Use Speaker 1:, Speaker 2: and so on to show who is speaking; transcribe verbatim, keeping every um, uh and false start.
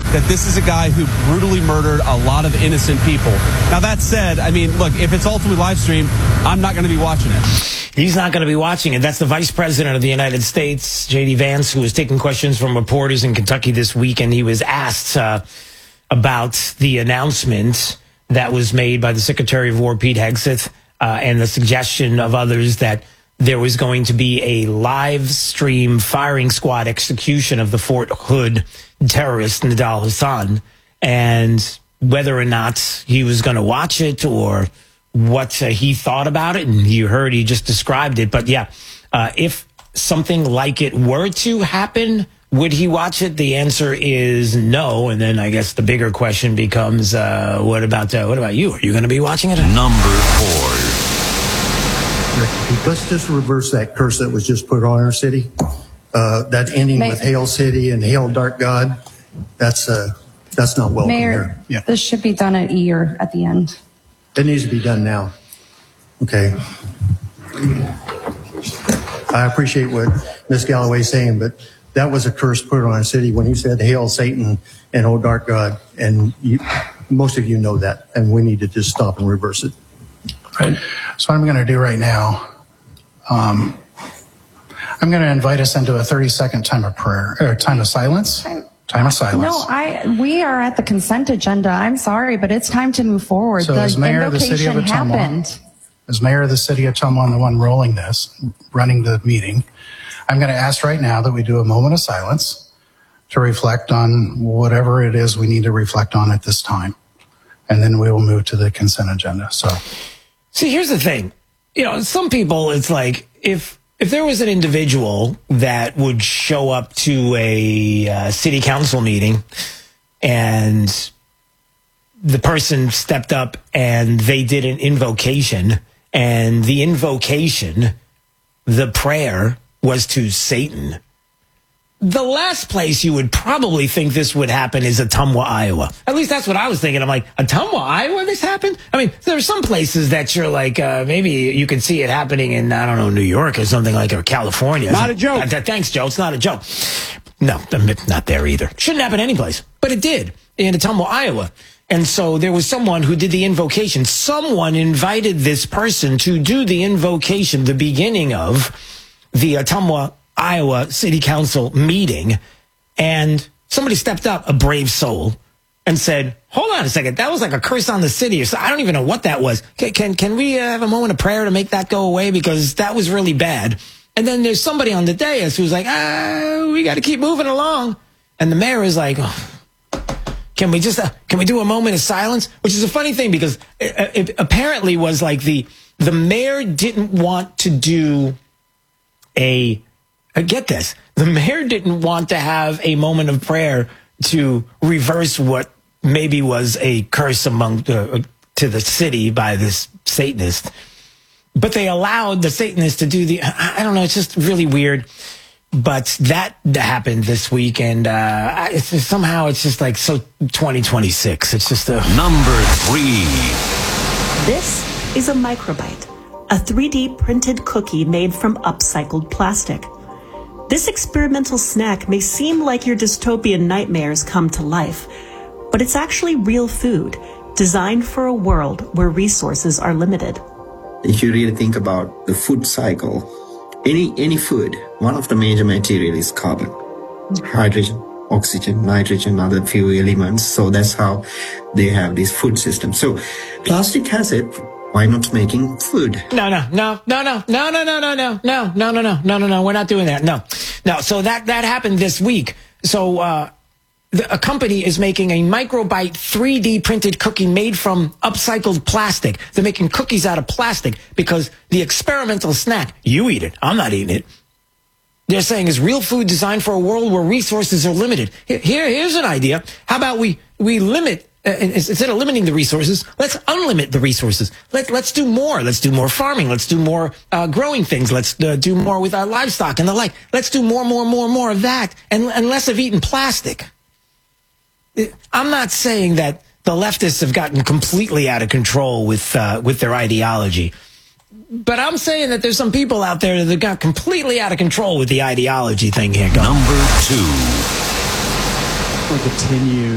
Speaker 1: that this is a guy who brutally murdered a lot of innocent people. Now, that said, I mean, look, if it's ultimately live streamed, I'm not going to be watching it.
Speaker 2: He's not going to be watching it. That's the Vice President of the United States, J D Vance, who was taking questions from reporters in Kentucky this week, and he was asked uh, about the announcement that was made by the Secretary of War, Pete Hegseth, uh, and the suggestion of others that there was going to be a live stream firing squad execution of the Fort Hood terrorist Nidal Hasan, and whether or not he was going to watch it or what uh, he thought about it. And you heard he just described it. But yeah, uh, if something like it were to happen, would he watch it? The answer is no. And then I guess the bigger question becomes, uh, what about uh, what about you? Are you going to be watching it?
Speaker 3: Number four.
Speaker 4: Let's just reverse that curse that was just put on our city. Uh, that ending
Speaker 5: May-
Speaker 4: with Hail City and Hail Dark God, that's uh, that's not welcome
Speaker 5: Mayor,
Speaker 4: here. Yeah.
Speaker 5: this should be done at E or at the end.
Speaker 4: It needs to be done now. Okay. I appreciate what Miz Galloway's saying, but that was a curse put on our city when he said Hail Satan and Oh Dark God. And you, most of you know that, and we need to just stop and reverse it.
Speaker 6: Right. So what I'm going to do right now, um, I'm going to invite us into a thirty second time of prayer, or time of silence. Time of silence.
Speaker 5: No, I. We are at the consent agenda. I'm sorry, but it's time to move forward.
Speaker 6: So
Speaker 5: the
Speaker 6: as mayor of the city of
Speaker 5: invocation
Speaker 6: Ottumwa,
Speaker 5: happened.
Speaker 6: as mayor of the city of Ottumwa, I'm the one rolling this, running the meeting, I'm going to ask right now that we do a moment of silence to reflect on whatever it is we need to reflect on at this time. And then we will move to the consent agenda. So.
Speaker 2: See, here's the thing. You know, some people, it's like, if if there was an individual that would show up to a uh, city council meeting and the person stepped up and they did an invocation, and the invocation, the prayer, was to Satan, the last place you would probably think this would happen is Ottumwa, Iowa. At least that's what I was thinking. I'm like, Ottumwa, Iowa, this happened? I mean, there are some places that you're like, uh, maybe you can see it happening in, I don't know, New York or something like, or California.
Speaker 1: Not a joke.
Speaker 2: Uh, thanks, Joe. It's not a joke. No, not there either. Shouldn't happen anyplace. But it did in Ottumwa, Iowa. And so there was someone who did the invocation. Someone invited this person to do the invocation, the beginning of the Ottumwa, Iowa City Council meeting, and somebody stepped up, a brave soul, and said, hold on a second, that was like a curse on the city, or so, I don't even know what that was. Can, can, can we uh, have a moment of prayer to make that go away, because that was really bad. And then there's somebody on the dais who's like, ah, we got to keep moving along. And the mayor is like, oh, can we just, uh, can we do a moment of silence? Which is a funny thing, because it, it apparently was like the, the mayor didn't want to do a, get this, the mayor didn't want to have a moment of prayer to reverse what maybe was a curse among uh, to the city by this Satanist. But they allowed the Satanist to do the, I don't know, it's just really weird. But that happened this week, and uh, it's just, somehow it's just like so twenty twenty-six. It's just a...
Speaker 3: Number three.
Speaker 7: This is a microbite, a three D printed cookie made from upcycled plastic. This experimental snack may seem like your dystopian nightmares come to life, but it's actually real food, designed for a world where resources are limited.
Speaker 8: If you really think about the food cycle, any any food, one of the major materials is carbon, hydrogen, oxygen, nitrogen, other few elements. So that's how they have this food system. So plastic has it. Why not making food?
Speaker 2: No, no, no, no, no, no, no, no, no, no, no, no, no, no, no, no, no. We're not doing that. No, no. So that that happened this week. So uh, the, a company is making a microbite three D printed cookie made from upcycled plastic. They're making cookies out of plastic because the experimental snack, you eat it, I'm not eating it. They're saying is real food designed for a world where resources are limited. Here, here here's an idea. How about we we limit. Uh, instead of limiting the resources, let's unlimit the resources. Let, let's do more. Let's do more farming. Let's do more uh, growing things. Let's uh, do more with our livestock and the like. Let's do more, more, more, more of that, and, and less of eating plastic. I'm not saying that the leftists have gotten completely out of control with uh, with their ideology, but I'm saying that there's some people out there that got completely out of control with the ideology thing here. Go.
Speaker 3: Number two.
Speaker 1: Continue